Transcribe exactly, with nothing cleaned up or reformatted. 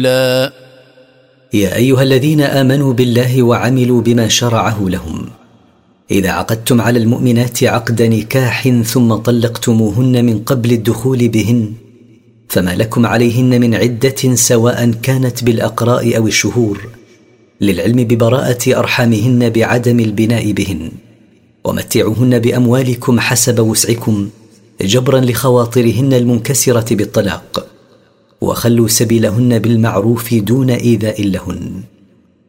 لا. يا أيها الذين آمنوا بالله وعملوا بما شرعه لهم، إذا عقدتم على المؤمنات عقد نكاح ثم طلقتموهن من قبل الدخول بهن فما لكم عليهن من عدة سواء كانت بالأقراء أو الشهور، للعلم ببراءة أرحامهن بعدم البناء بهن، ومتعوهن بأموالكم حسب وسعكم جبرا لخواطرهن المنكسرة بالطلاق، وخلوا سبيلهن بالمعروف دون إيذاء لهن.